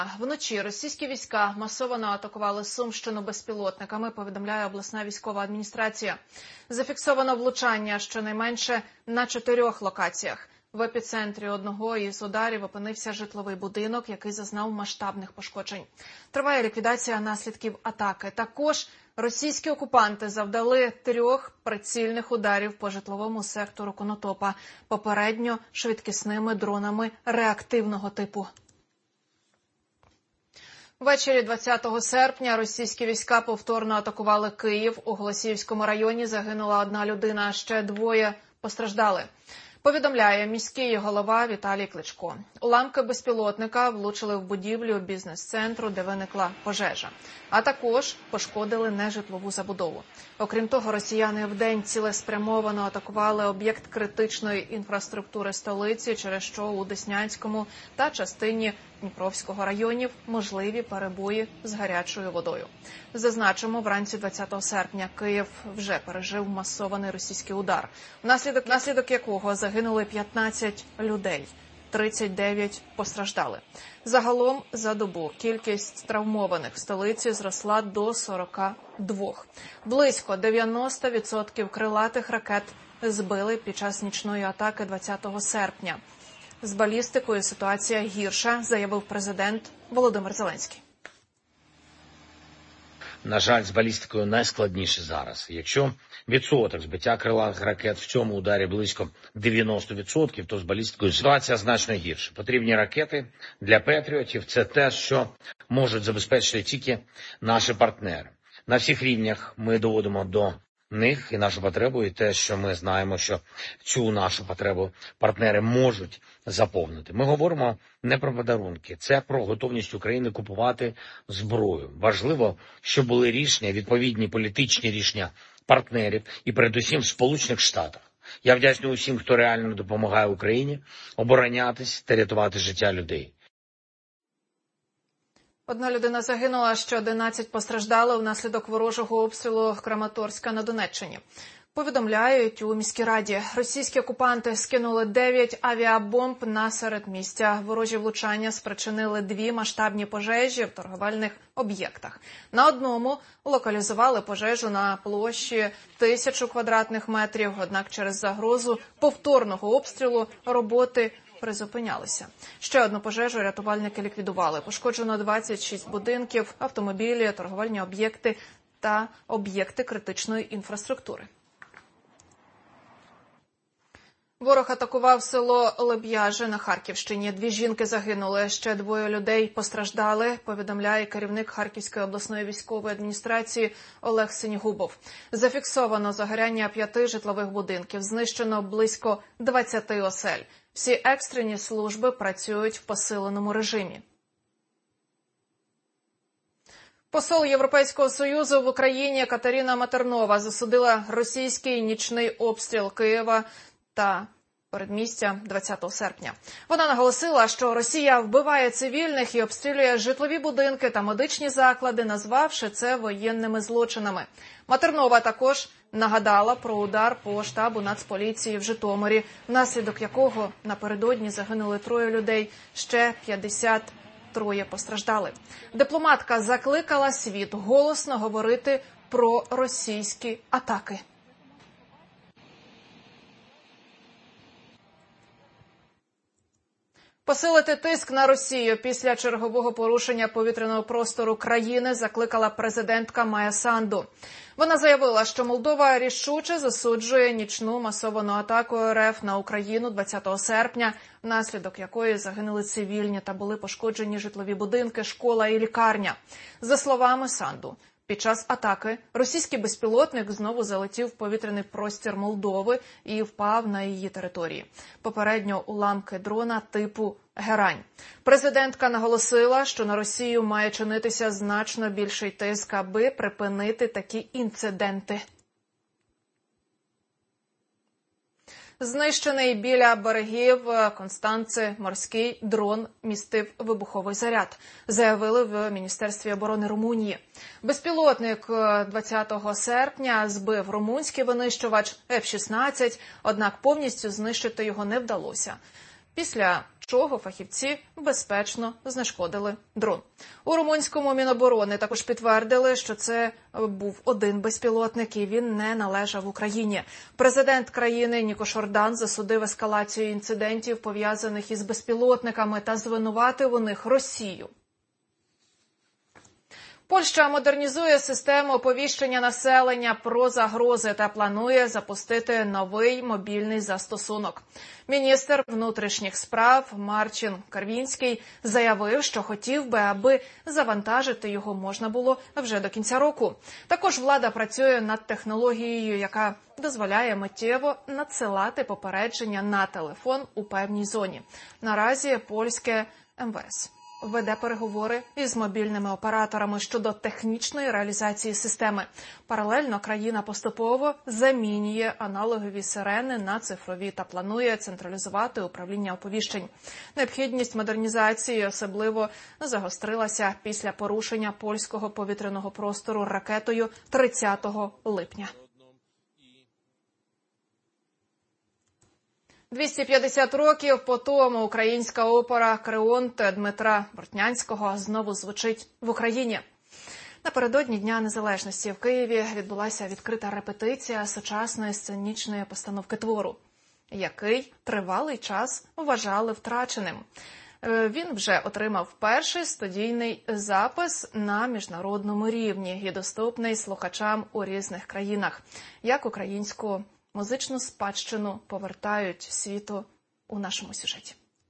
Вночі російські війська масово атакували Сумщину безпілотниками, повідомляє обласна військова адміністрація. Зафіксовано влучання щонайменше на 4 локаціях. В епіцентрі одного із ударів опинився житловий будинок, який зазнав масштабних пошкоджень. Триває ліквідація наслідків атаки. Також російські окупанти завдали 3 прицільних ударів по житловому сектору Конотопа, попередньо швидкісними дронами реактивного типу. Ввечері 20 серпня російські війська повторно атакували Київ. У Голосіївському районі загинула 1 людина, а ще 2 постраждали. Повідомляє міський голова Віталій Кличко. Уламки безпілотника влучили в будівлю бізнес-центру, де виникла пожежа. А також пошкодили нежитлову забудову. Окрім того, росіяни вдень цілеспрямовано атакували об'єкт критичної інфраструктури столиці, через що у Деснянському та частині Дніпровського районів можливі перебої з гарячою водою. Зазначимо, вранці 20 серпня Київ вже пережив масований російський удар, внаслідок якого загинули 15 людей, 39 постраждали. Загалом за добу кількість травмованих в столиці зросла до 42. Близько 90% крилатих ракет збили під час нічної атаки 20 серпня. З балістикою ситуація гірша, заявив президент Володимир Зеленський. На жаль, з балістикою найскладніше зараз. Якщо відсоток збиття крилатих ракет в цьому ударі близько 90%, то з балістикою ситуація значно гірша. Потрібні ракети для патріотів – це те, що можуть забезпечити тільки наші партнери. На всіх рівнях ми доводимо до них і нашу потребу, і те, що ми знаємо, що цю нашу потребу партнери можуть заповнити. Ми говоримо не про подарунки, це про готовність України купувати зброю. Важливо, щоб були рішення, відповідні політичні рішення партнерів і передусім в Сполучених Штатах. Я вдячний усім, хто реально допомагає Україні оборонятись та рятувати життя людей. 1 людина загинула, ще 11 постраждали внаслідок ворожого обстрілу Краматорська на Донеччині. Повідомляють у міській раді, російські окупанти скинули 9 авіабомб на середмістя. Ворожі влучання спричинили 2 масштабні пожежі в торговельних об'єктах. На одному локалізували пожежу на площі 1000 квадратних метрів, однак через загрозу повторного обстрілу роботи призупинялися. Ще одну пожежу рятувальники ліквідували. Пошкоджено 26 будинків, автомобілі, торговельні об'єкти та об'єкти критичної інфраструктури. Ворог атакував село Леб'яже на Харківщині. 2 жінки загинули, ще 2 людей постраждали, повідомляє керівник Харківської обласної військової адміністрації Олег Синігубов. Зафіксовано загоряння 5 житлових будинків, знищено близько 20 осель. Всі екстрені служби працюють в посиленому режимі. Посол Європейського Союзу в Україні Катерина Матернова засудила російський нічний обстріл Києва та передмістя 20 серпня. Вона наголосила, що Росія вбиває цивільних і обстрілює житлові будинки та медичні заклади, назвавши це воєнними злочинами. Матернова також нагадала про удар по штабу Нацполіції в Житомирі, внаслідок якого напередодні загинули 3 людей, ще 53 постраждали. Дипломатка закликала світ голосно говорити про російські атаки. Посилити тиск на Росію після чергового порушення повітряного простору країни закликала президентка Майя Санду. Вона заявила, що Молдова рішуче засуджує нічну масовану атаку РФ на Україну 20 серпня, внаслідок якої загинули цивільні та були пошкоджені житлові будинки, школа і лікарня. За словами Санду, під час атаки російський безпілотник знову залетів в повітряний простір Молдови і впав на її території. Попередньо уламки дрона типу «Герань». Президентка наголосила, що на Росію має чинитися значно більший тиск, аби припинити такі інциденти. Знищений біля берегів Констанци морський дрон містив вибуховий заряд, заявили в Міністерстві оборони Румунії. Безпілотник 20 серпня збив румунський винищувач F-16, однак повністю знищити його не вдалося. після чого фахівці безпечно знешкодили дрон. У румунському Міноборони також підтвердили, що це був один безпілотник і він не належав Україні. Президент країни Ніко Шордан засудив ескалацію інцидентів, пов'язаних із безпілотниками, та звинуватив у них Росію. Польща модернізує систему оповіщення населення про загрози та планує запустити новий мобільний застосунок. Міністр внутрішніх справ Марчин Карвінський заявив, що хотів би, аби завантажити його можна було вже до кінця року. Також влада працює над технологією, яка дозволяє миттєво надсилати попередження на телефон у певній зоні. Наразі польське МВС веде переговори із мобільними операторами щодо технічної реалізації системи. Паралельно країна поступово замінює аналогові сирени на цифрові та планує централізувати управління оповіщень. Необхідність модернізації особливо загострилася після порушення польського повітряного простору ракетою 30 липня. 250 років по тому українська опера «Креонт» Дмитра Бортнянського знову звучить в Україні. Напередодні Дня Незалежності в Києві відбулася відкрита репетиція сучасної сценічної постановки твору, який тривалий час вважали втраченим. Він вже отримав перший студійний запис на міжнародному рівні і доступний слухачам у різних країнах. Як українську музичну спадщину повертають світу у нашому сюжеті.